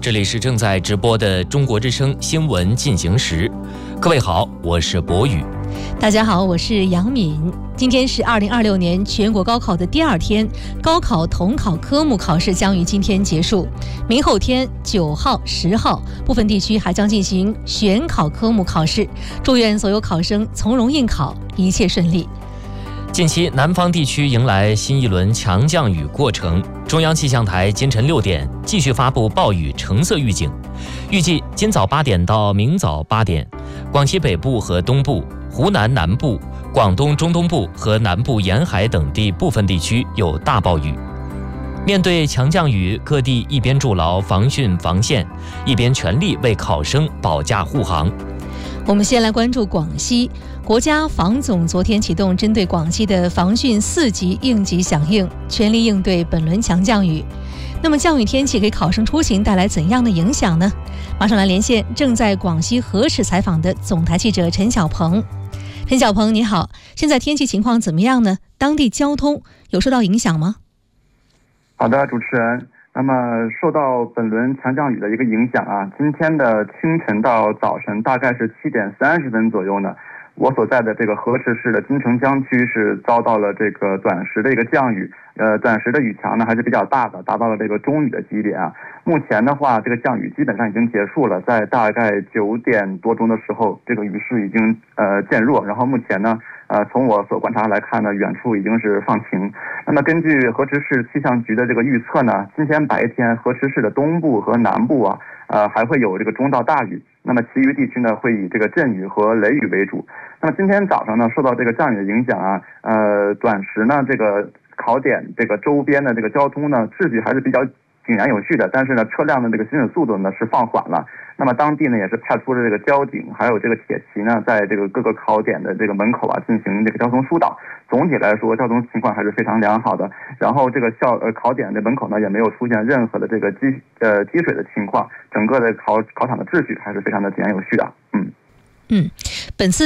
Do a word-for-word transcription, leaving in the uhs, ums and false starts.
这里是正在直播的中国之声新闻进行时。各位好，我是博宇。 大家好，我是杨敏。今天是二零二六年全国高考的第二天，高考统考科目考试将于今天结束。明后天九号、十号，部分地区还将进行选考科目考试。祝愿所有考生从容应考，一切顺利。 近期，南方地区迎来新一轮强降雨过程。中央气象台今晨六点继续发布暴雨橙色预警，预计今早八点到明早八点，广西北部和东部、湖南南部、广东中东部和南部沿海等地部分地区有大暴雨。面对强降雨，各地一边筑牢防汛防线，一边全力为考生保驾护航。 我们先来关注广西。国家防总昨天启动针对广西的防汛四级应急响应，全力应对本轮强降雨。那么降雨天气给考生出行带来怎样的影响呢？马上来连线正在广西河池采访的总台记者陈小鹏。陈小鹏，你好，现在天气情况怎么样呢？当地交通有受到影响吗？ 好的，主持人。那么受到本轮强降雨的一个影响啊，今天的清晨到早晨大概是七点三十分左右呢，我所在的这个河池市的金城江区是遭到了这个短时的一个降雨，呃，短时的雨强呢还是比较大的，达到了这个中雨的级别啊。目前的话，这个降雨基本上已经结束了，在大概九点多钟的时候，这个雨势已经呃渐弱，然后目前呢，呃，从我所观察来看呢，远处已经是放晴。那么根据河池市气象局的这个预测呢，今天白天河池市的东部和南部啊，呃，还会有这个中到大雨。那么其余地区呢，会以这个阵雨和雷雨为主。那么今天早上呢，受到这个降雨的影响啊，呃，短时呢，这个考点这个周边的这个交通呢，秩序还是比较井然有序的，但是呢，车辆的这个行驶速度呢是放缓了。那么当地呢也是派出了这个交警，还有这个铁骑呢，在这个各个考点的这个门口啊进行这个交通疏导。总体来说，交通情况还是非常良好的。然后这个校呃考点的门口呢也没有出现任何的这个积呃积水的情况，整个的考考场的秩序还是非常的井然有序的。嗯嗯，本次